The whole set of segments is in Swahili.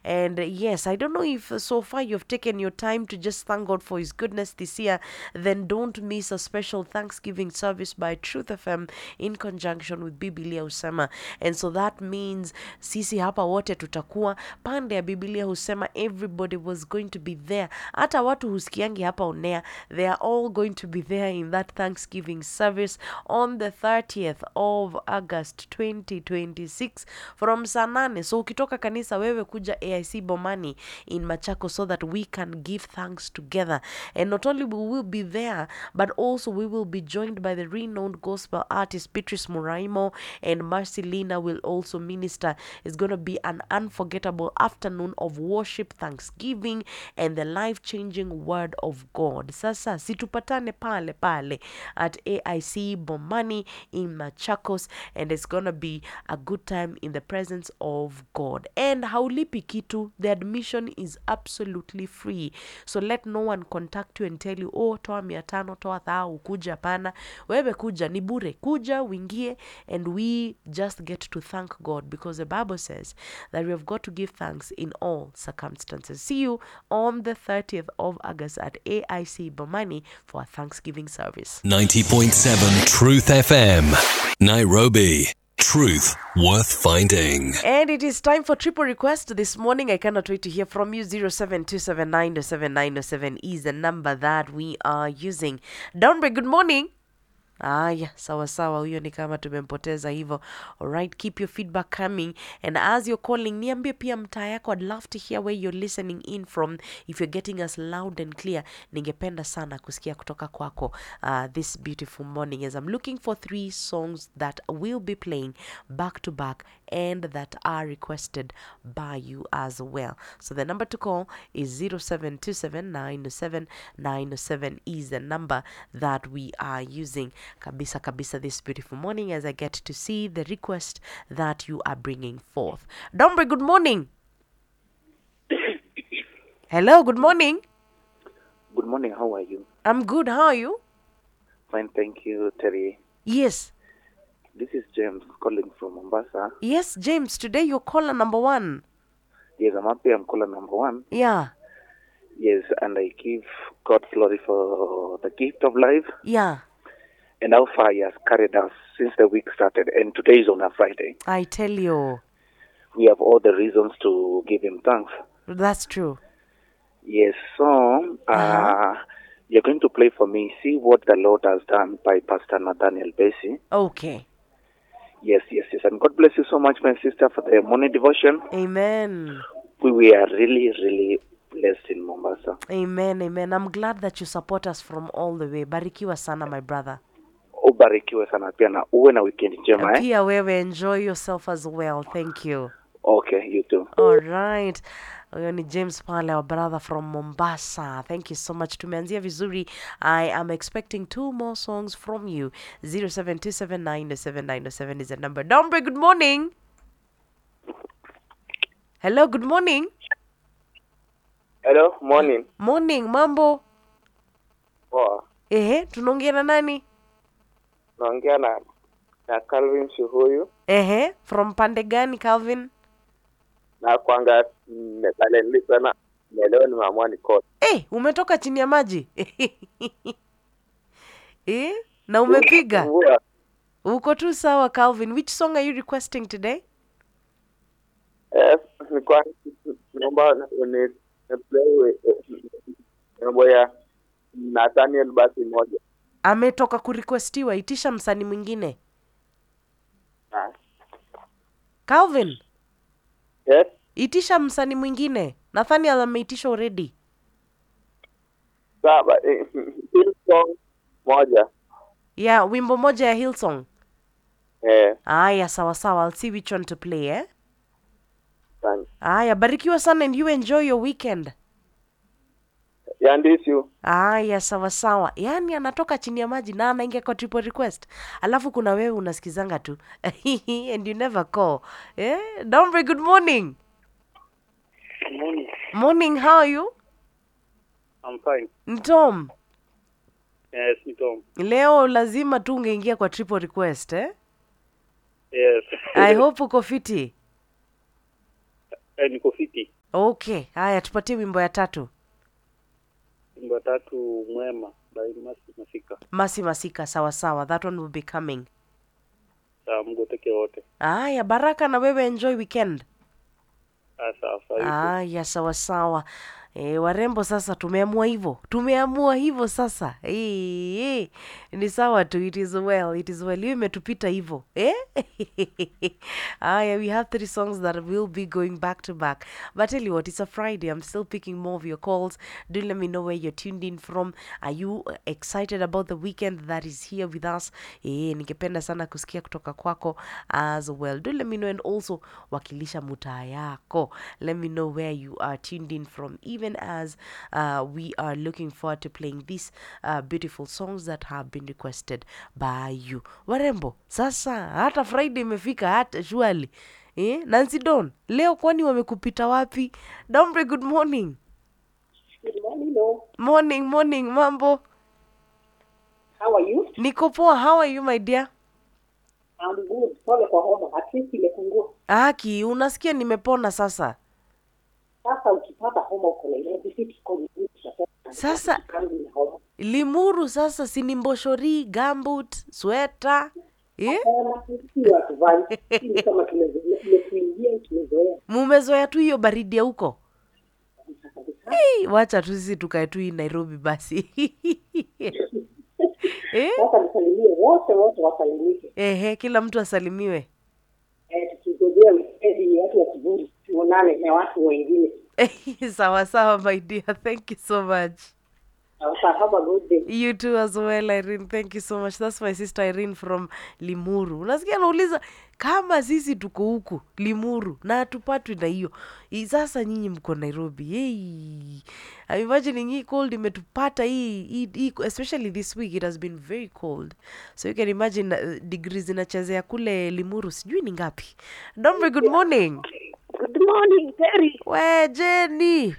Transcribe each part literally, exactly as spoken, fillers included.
And uh, yes, I don't know if uh, so far you've taken your time to just thank God for his goodness this year. Then don't miss a special Thanksgiving service by Truth F M in conjunction with Biblia Husema. And so that means sisi hapa wote tutakuwa pande ya Biblia Husema. Everybody was going to be there. Hata watu husikiangi hapa onea, they are all going to be there in that Thanksgiving service on the thirtieth of August twenty twenty-six from saa nane. So ukitoka kanisa wewe kuja A I C Bomani in Machako so that we can give thanks together. And not only we will be there, but also we will be joined by the renowned gospel artist Beatrice Muraimo, and Marcelina will also minister. It's going to be an unforgettable afternoon of worship, thanksgiving, and the life-changing word of God. Sasa situpatane pale pale at A I C Bomani in Machakos, and it's going to be a good time in the presence of God. And haulipi kitu, the admission is absolutely free. So let no one contact you and tell you, oh, toa mia tano, toa thao, kuja pana. Wewe kuja, ni bure. Kuja, wingie, and we just get to thank God, because the Bible says that we have got to give thanks in all circumstances. See you on the thirtieth of August at A I C Bomani for a Thanksgiving service. ninety point seven Truth F M, Nairobi. Truth worth finding. And it is time for triple request this morning. I cannot wait to hear from you. zero seven two seven nine zero seven nine zero seven is the number that we are using. Downbreak, good morning. Aya, sawa sawa, huyo ni kama tumempoteza hivyo. Alright, keep your feedback coming. And as you're calling, niambie pia mtaa yako. I'd love to hear where you're listening in from. If you're getting us loud and clear, ningependa sana kusikia kutoka kwako uh, this beautiful morning, as I'm looking for three songs that will be playing back to back and that are requested by you as well. So the number to call is zero seven two seven nine zero seven nine zero seven is the number that we are using. Kabisa kabisa this beautiful morning, as I get to see the request that you are bringing forth. Dombre, good morning. Hello, good morning. Good morning, how are you? I'm good, how are you? Fine, thank you, Terry. Yes. This is James calling from Mombasa. Yes, James, today you're caller number one. Yes, I'm happy I'm caller number one. Yeah. Yes, and I give God glory for the gift of life. Yeah. And how far he has carried us since the week started. And today is on a Friday. I tell you. We have all the reasons to give him thanks. That's true. Yes, so uh, uh-huh. You're going to play for me See What the Lord Has Done by Pastor Nathaniel Bassey. Okay. Yes, yes, yes. And God bless you so much, my sister, for the morning devotion. Amen. We, we are really, really blessed in Mombasa. Amen, amen. I'm glad that you support us from all the way. Barikiwa sana, my brother. Ubarikiwe sana pia na uwe na weekend njema eh. Pia wewe enjoy yourself as well. Thank you. Okay, you too. All right. Huyo ni James pale, our brother from Mombasa. Thank you so much. Tumeanzia vizuri. I am expecting two more songs from you. zero seven two seven nine zero seven nine zero seven is the number. Dombre, good morning. Hello, good morning. Hello, morning. Morning, mambo. Poa. Ehe, tunaongea na nani? Naongea na na Calvin Shuhuyu. Ehe, from pande gani Calvin? Na kwanga pale nilisema leo nimeamua nikote. Eh, umetoka chini ya maji? Eh, na umepiga? Uko tu sawa Calvin. Which song are you requesting today? Eh, ni kwa naomba ni play naomba ya Nathaniel Bassey moja. Ametoka kurequestiwa, itisha msanii mwingine. Ah. Calvin. Yes. Itisha msanii mwingine. Nathaniel ameitisha already. Sawa, Hillsong moja. Yeah, wimbo moja ya Hillsong. Eh. Aya, sawa sawa. I'll see which one to play, eh? Thanks. Aya, barikiwa sana and you enjoy your weekend. Yandishu. Aya, sawa sawa. Yaani anatoka chini ya maji na anaingia kwa triple request. Alafu kuna wewe unasikizanga tu. And you never call. Eh? Dombre, good morning. Good morning. Morning, how are you? I'm fine. Tom. Yes, Tom. Leo lazima tu ungeingia kwa triple request, eh? Yes. I hope uko fiti. Eh, niko fiti. Okay, haya tupatie wimbo ya tatu. Wimbo tatu Mwema by Masi Masika. Masi Masika, sawa sawa. That one will be coming. Sawa, mgoteke wote. Haya, Baraka na wewe enjoy weekend. Ah, sawa sawa. Haya, sawa sawa. E, warembo sasa tumeamua hivyo. Tumeamua hivyo sasa. Eh, eh. Ni sawa tu, it is well, it is well. Hiyo imetupita hivyo. Eh? Aya, we have three songs that will be going back to back. But tell you what, it's a Friday. I'm still picking more of your calls. Do let me know where you're tuned in from. Are you excited about the weekend that is here with us? Eh, ningependa sana kusikia kutoka kwako as well. Do let me know, and also wakilisha mutaa yako. Let me know where you are tuned in from, even as uh, we are looking forward to playing these uh, beautiful songs that have been requested by you. Warembo, sasa hata Friday imefika, hata surely. Eh? Nancy Don, leo kwani wamekupita wapi? Dombre, good morning. Good morning, no. Morning, morning, mambo. How are you? Niko poa, how are you my dear? I'm good. Pole kwa homa. At least imepungua. Aki, unasikia nimepona sasa. Sasa ukipata homa uko na ile vipi kwa nini? Sasa Limuru sasa sini mboshori, gambut, sweta. Eh? Mumezoea tu hiyo baridi ya huko. Hey, wacha tu sisi tukae tu Nairobi basi. Eh? Sasa nisalimie wote wote wasalimike. Ehe, kila mtu asalimiwe. Eh, tukigojea wikendi watu wa kiburi tuonane na watu wengine. Sawa sawa my dear, thank you so much. Have a good day. You too as well, Irene. Thank you so much. That's my sister Irene from Limuru. Unasikia nauliza kama sisi tuko huku Limuru na hatupatwi na hiyo. Sasa nyinyi mko Nairobi. Hey. I imagine hii cold imetupata hii, hii, hii especially this week it has been very cold. So you can imagine uh, degrees inachezea kule Limuru sijui ni ngapi. Dombre, good morning. Good morning, Terry. We Jenny.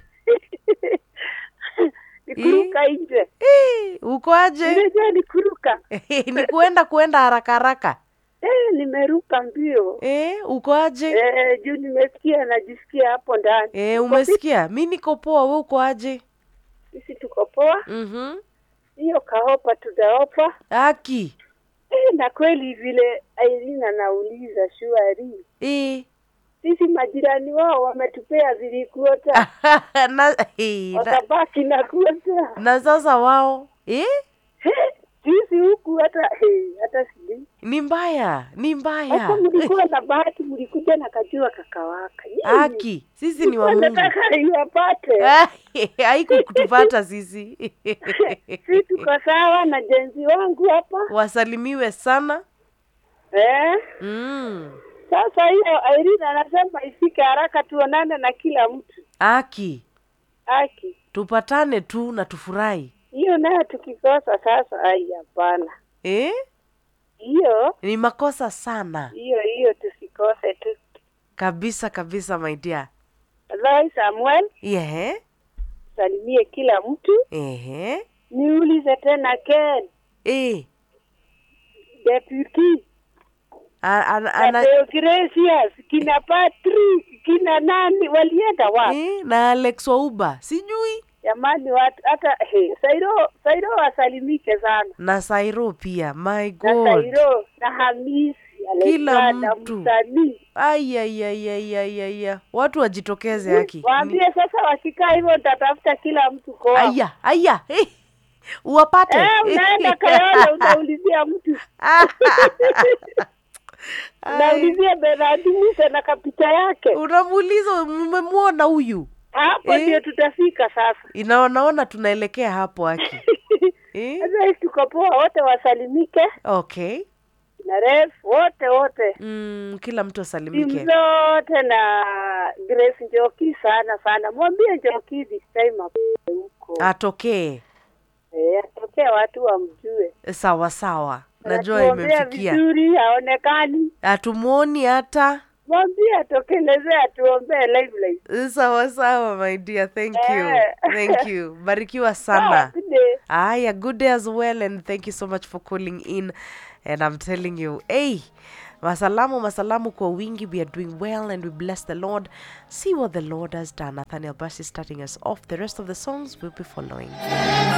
Nikuruka nje. Eh, uko aje? Nimejua nikuruka. Ni kuenda kuenda haraka haraka. Eh, nimeruka mbio. Eh, uko aje? Eh, juu nimesikia najisikia hapo ndani. Eh, umesikia? Mimi niko poa, wewe uko aje? Sisi tuko poa. Mhm. Hiyo kaopa tudaopa. Aki. Eh, na kweli vile Irina nauliza shwari. Eh. Sisi majirani wao wametupea zilikuota. na eh, watabaki na kuota. Na sasa wao, eh? Sisi huku hata hey, hata sijui. Ni mbaya, ni mbaya. Hata mlikuwa na bahati mlikuja na kajua kakawaka. Aki, sisi ni wa Mungu. Nataka iwapate. Haikutupata sisi. Sisi tuko sawa na jenzi wangu hapa. Wasalimiwe sana. Eh? Mm. Sasa hiyo Irina anasema ifike haraka tuonane na kila mtu. Aki. Aki. Tupatane tu na tufurahi. Hiyo nayo tukikosa sasa ai hapana. Eh? Hiyo ni makosa sana. Hiyo hiyo tusikose tu. Kabisa kabisa my dear. Hello Samuel. Yeah. Salimie kila mtu. Ehe. Niulize tena Ken. Eh. Deputy. Ana ana Gracious, kina Patrick, kina nani walienda wapi? Eh, na Alex Wauba. Sijui. Jamani watu hata hey, Sairo Sairo wasalimike sana. Na Sairo pia. My God. Na Sairo na Hamisi kila mtu. Msanii. Ai ai ai ai ai ai. Watu wajitokeze haki. Waambie sasa wakikaa hivyo utatafuta kila mtu kwa. Aya, aya. Hey. Uwapate. Eh, unaenda Kayole unaulizia mtu. Unaulizia Bernard Musa na kapita yake. Unamuuliza umemwona huyu? Hapo ndio eh, tutafika sasa. Inaonaona tunaelekea hapo haki. Eh? Sasa tuko poa wote wasalimike. Okay. Na ref wote wote. Mm, kila mtu asalimike. Timu zote na Grace Njoki sana sana. Mwambie Njoki this time huko. Atokee. Eh, atokee watu wamjue. Sawa sawa. Najua imemfikia. Vizuri haonekani. Atumuoni hata. Mwambie atokeleze atuombee live live. Sawa sawa my dear. Thank you. Thank you. Barikiwa sana. Good day. Aya, good day as well, and thank you so much for calling in. And I'm telling you, hey, Masalamu, masalamu kwa wingi. We are doing well and we bless the Lord. See what the Lord has done. Nathaniel Bassey starting us off. The rest of the songs will be following.